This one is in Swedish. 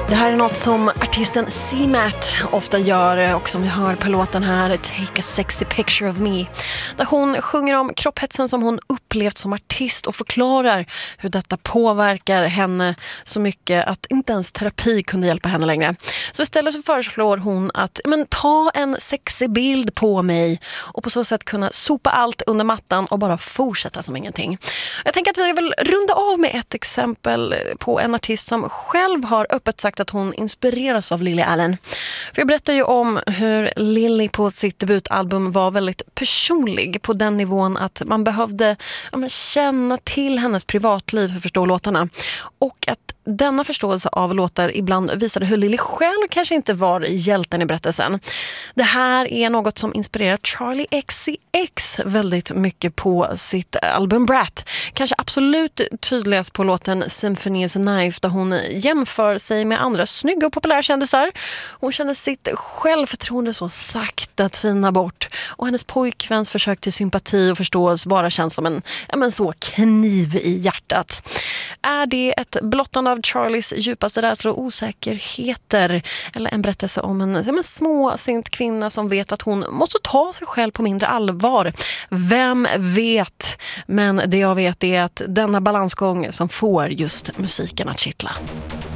Det här är något som artisten C-Matt ofta gör och som vi hör på låten här Take a sexy picture of me. Där hon sjunger om kropphetsen som hon upplevt som artist och förklarar hur detta påverkar henne så mycket att inte ens terapi kunde hjälpa henne längre. Så istället så föreslår hon att ta en sexig bild på mig och på så sätt kunna sopa allt under mattan och bara fortsätta som ingenting. Jag tänker att vi vill runda av med ett exempel på en artist som själv har öppet sagt att hon inspireras av Lily Allen. För jag berättar ju om hur Lily på sitt debutalbum var väldigt personlig på den nivån att man behövde känna till hennes privatliv för att förstå låtarna. Och att denna förståelse av låtar ibland visade hur Lily själv kanske inte var hjälten i berättelsen. Det här är något som inspirerar Charli XCX väldigt mycket på sitt album Brat. Kanske absolut tydligast på låten Symphony is a Knife där hon jämför sig med andra snygga och populära kändisar. Hon känner sitt självförtroende så sakta tvina bort och hennes pojkväns försök till sympati och förståelse bara känns som en så kniv i hjärtat. Är det ett blottande av Charlies djupaste rädsla och osäkerheter eller en berättelse om en småsint kvinna som vet att hon måste ta sig själv på mindre allvar? Vem vet? Men det jag vet är att denna balansgång som får just musiken att kittla.